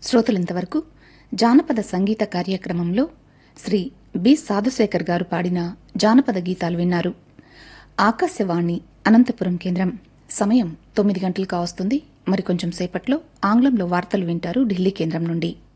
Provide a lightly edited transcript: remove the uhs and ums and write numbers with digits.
శ్రోతలింతవరకు జానపద సంగీత కార్యక్రమంలో శ్రీ బి సాధుశేఖర్ గారు పాడిన జానపద గీతాలు విన్నారు. ఆకాశవాణి అనంతపురం కేంద్రం. సమయం 9 గంటలు కావస్తుంది. మరికొంచెం సేపట్లో ఆంగ్లంలో వార్తలు వింటారు ఢిల్లీ కేంద్రం నుండి.